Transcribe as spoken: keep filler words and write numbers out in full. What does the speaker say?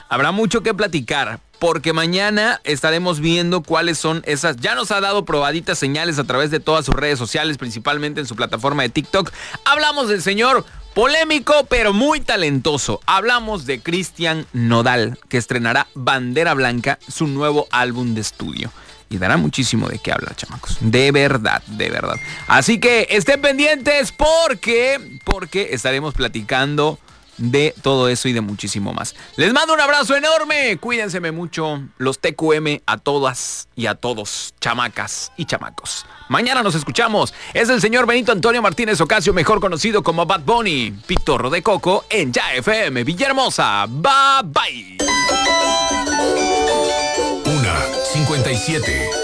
Habrá mucho que platicar, porque mañana estaremos viendo cuáles son esas. Ya nos ha dado probaditas señales a través de todas sus redes sociales, principalmente en su plataforma de TikTok. Hablamos del señor polémico, pero muy talentoso. Hablamos de Cristian Nodal, que estrenará Bandera Blanca, su nuevo álbum de estudio. Y dará muchísimo de qué hablar, chamacos. De verdad, de verdad. Así que estén pendientes porque, porque estaremos platicando de todo eso y de muchísimo más. Les mando un abrazo enorme. Cuídense mucho. Los T Q M a todas y a todos, chamacas y chamacos. Mañana nos escuchamos. Es el señor Benito Antonio Martínez Ocasio, mejor conocido como Bad Bunny, Pitorro de Coco en Ya F M Villahermosa. Bye bye. Una cincuenta y siete.